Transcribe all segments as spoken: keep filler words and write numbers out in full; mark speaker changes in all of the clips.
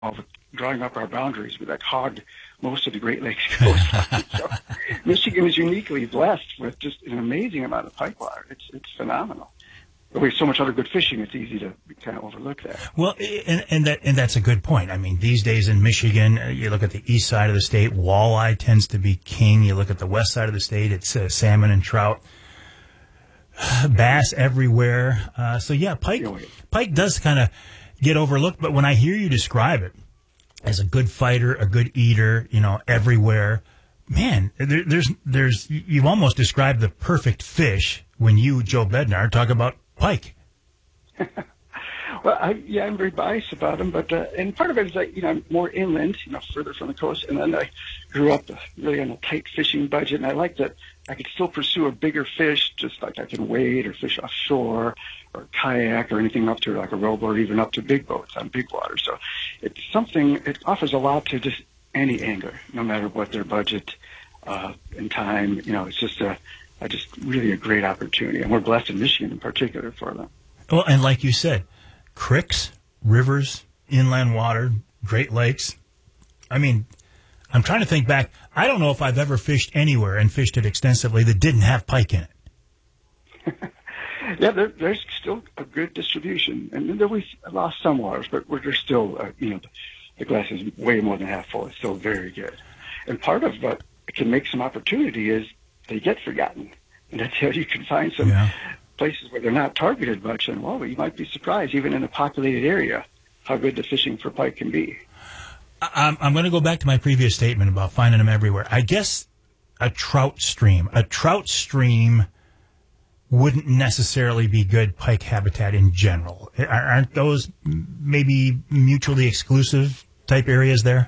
Speaker 1: drawing up our boundaries, we like hogged most of the Great Lakes coastline. So Michigan is uniquely blessed with just an amazing amount of pike water. It's it's phenomenal. But we have so much other good fishing; it's easy to kind of overlook that.
Speaker 2: Well, and, and that and that's a good point. I mean, these days in Michigan, uh, you look at the east side of the state, walleye tends to be king. You look at the west side of the state, it's uh, salmon and trout, bass everywhere. Uh, so yeah, pike pike does kind of get overlooked. But when I hear you describe it as a good fighter, a good eater, you know, everywhere, man, there, there's there's you've almost described the perfect fish when you, Joe Bednar, talk about pike.
Speaker 1: Well, I, yeah, I'm very biased about them, but uh, and part of it is that you know I'm more inland, you know, further from the coast, and then I grew up really on a tight fishing budget, and I like that I could still pursue a bigger fish, just like I can wade or fish offshore or kayak or anything up to like a rowboat, even up to big boats on big water. So it's something. It offers a lot to just any angler, no matter what their budget uh, and time. You know, it's just a, a just really a great opportunity, and we're blessed in Michigan in particular for them.
Speaker 2: Well, and like you said, creeks, rivers, inland water, Great Lakes. I mean, I'm trying to think back. I don't know if I've ever fished anywhere and fished it extensively that didn't have pike in it.
Speaker 1: Yeah, there, there's still a good distribution, and then we lost some waters, but we're there's still, uh, you know, the glass is way more than half full. It's still very good, and part of what can make some opportunity is they get forgotten, and that's how you can find some yeah. places where they're not targeted much, and well, you might be surprised, even in a populated area, how good the fishing for pike can be.
Speaker 2: I'm, I'm going to go back to my previous statement about finding them everywhere. I guess a trout stream, a trout stream wouldn't necessarily be good pike habitat in general. Aren't those maybe mutually exclusive type areas there?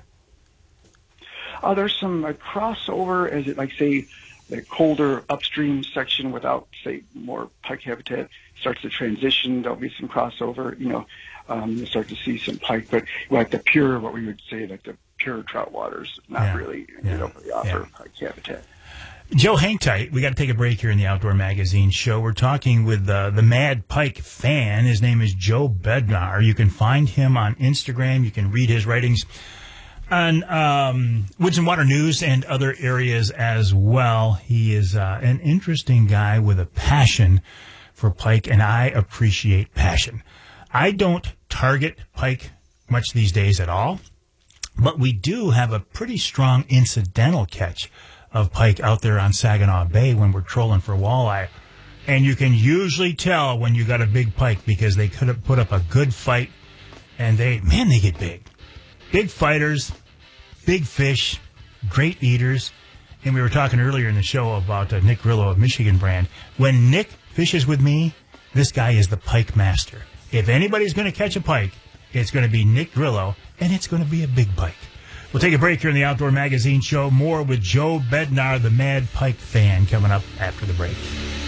Speaker 1: Uh, there's some uh, crossover, as it like say the colder upstream section without say more pike habitat starts to transition. There'll be some crossover. You know, um, you start to see some pike, but like the pure, what we would say like the pure trout waters, not
Speaker 2: yeah.
Speaker 1: really.
Speaker 2: Yeah.
Speaker 1: You don't really offer
Speaker 2: yeah.
Speaker 1: pike habitat.
Speaker 2: Joe, hang tight. We got to take a break here in the Outdoor Magazine show. We're talking with uh, the Mad Pike fan. His name is Joe Bednar. You can find him on Instagram. You can read his writings on um, Woods and Water News and other areas as well. He is uh, an interesting guy with a passion for pike, and I appreciate passion. I don't target pike much these days at all, but we do have a pretty strong incidental catch of pike out there on Saginaw Bay when we're trolling for walleye. And you can usually tell when you got a big pike because they could have put up a good fight, and they, man, they get big. Big fighters, big fish, great eaters. And we were talking earlier in the show about uh, Nick Grillo of Michigan Brand. When Nick fishes with me, this guy is the pike master. If anybody's going to catch a pike, it's going to be Nick Grillo, and it's going to be a big pike. We'll take a break here in the Outdoor Magazine show. More with Joe Bednar, the Mad Pike fan, coming up after the break.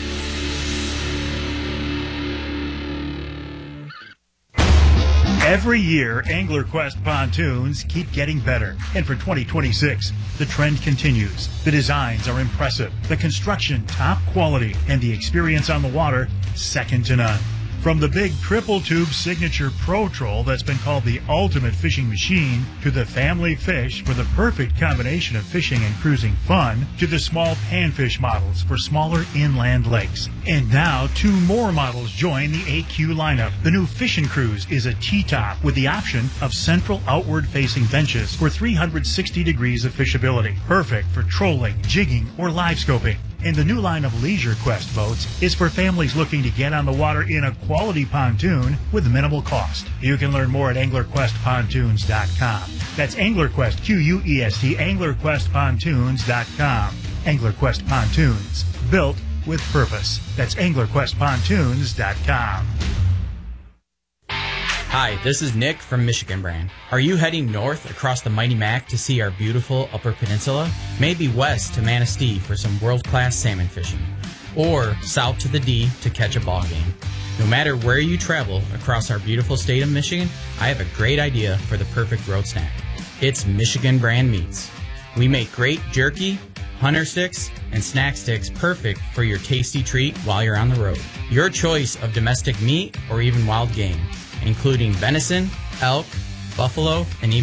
Speaker 2: Every year, AnglerQuest pontoons keep getting better. And for twenty twenty-six, the trend continues. The designs are impressive, the construction top quality, and the experience on the water second to none. From the big triple tube signature Pro Troll that's been called the ultimate fishing machine, to the family fish for the perfect combination of fishing and cruising fun, to the small panfish models for smaller inland lakes. And now two more models join the A Q lineup. The new Fishin' Cruise is a T-top with the option of central outward facing benches for three hundred sixty degrees of fishability. Perfect for trolling, jigging, or live scoping. And the new line of LeisureQuest boats is for families looking to get on the water in a quality pontoon with minimal cost. You can learn more at angler quest pontoons dot com. That's AnglerQuest, Q U E S T, angler quest pontoons dot com. AnglerQuest Pontoons, built with purpose. That's angler quest pontoons dot com.
Speaker 3: Hi, this is Nick from Michigan Brand. Are you heading north across the Mighty Mac to see our beautiful Upper Peninsula? Maybe west to Manistee for some world-class salmon fishing? Or south to the D to catch a ball game? No matter where you travel across our beautiful state of Michigan, I have a great idea for the perfect road snack. It's Michigan Brand Meats. We make great jerky, hunter sticks, and snack sticks perfect for your tasty treat while you're on the road. Your choice of domestic meat or even wild game, including venison, elk, Buffalo, and even